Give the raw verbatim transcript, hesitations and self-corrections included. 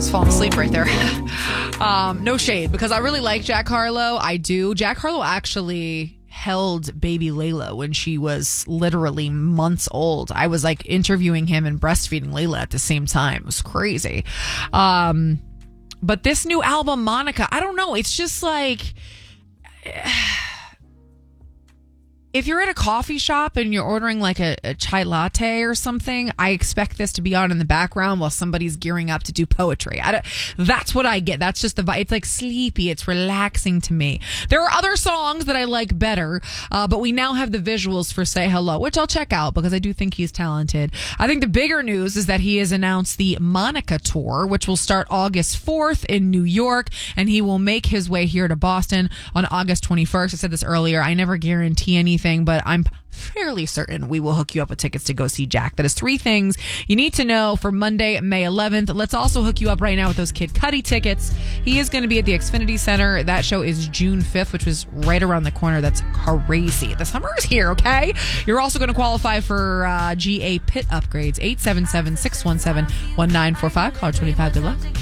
Just falling asleep right there. um, no shade, because I really like Jack Harlow. I do. Jack Harlow actually held baby Layla when she was literally months old. I was like interviewing him and breastfeeding Layla at the same time. It was crazy. Um, but this new album, Monica, I don't know. It's just like... If you're at a coffee shop and you're ordering like a, a chai latte or something, I expect this to be on in the background while somebody's gearing up to do poetry. I don't, that's what I get. That's just the vibe. It's like sleepy. It's relaxing to me. There are other songs that I like better, uh, but we now have the visuals for Say Hello, which I'll check out because I do think he's talented. I think the bigger news is that he has announced the Monica Tour, which will start August fourth in New York, and he will make his way here to Boston on August twenty-first. I said this earlier. I never guarantee anything, but I'm fairly certain we will hook you up with tickets to go see Jack. That is three things you need to know for Monday, May eleventh. Let's also hook you up right now with those Kid Cudi tickets. He is going to be at the Xfinity Center. That show is June fifth, which was right around the corner. That's crazy. The summer is here, okay? You're also going to qualify for uh, G A Pit upgrades. eight seven seven, six one seven, one nine four five. Caller twenty-five. Good luck.